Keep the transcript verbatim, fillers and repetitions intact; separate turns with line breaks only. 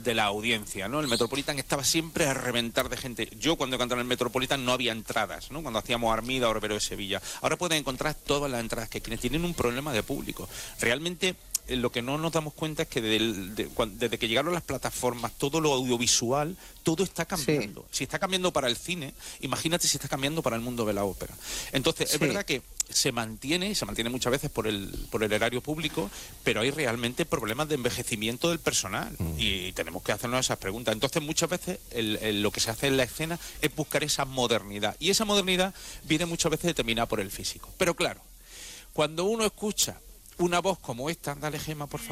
de la audiencia, ¿no? El Metropolitan estaba siempre a reventar de gente. Yo cuando cantaba en el Metropolitan no había entradas, ¿no? Cuando hacíamos Armida o Orbero de Sevilla. Ahora pueden encontrar todas las entradas que quienes tienen un problema de público. Realmente eh, lo que no nos damos cuenta es que desde, el, de, cuando, desde que llegaron las plataformas, todo lo audiovisual, todo está cambiando. Sí. Si está cambiando para el cine, imagínate si está cambiando para el mundo de la ópera. Entonces, sí. es verdad que se mantiene, y se mantiene muchas veces por el, por el erario público, pero hay realmente problemas de envejecimiento del personal mm. y tenemos que hacernos esas preguntas. Entonces muchas veces el, el, lo que se hace en la escena es buscar esa modernidad, y esa modernidad viene muchas veces determinada por el físico. Pero claro, cuando uno escucha una voz como esta, dale Gema, por favor.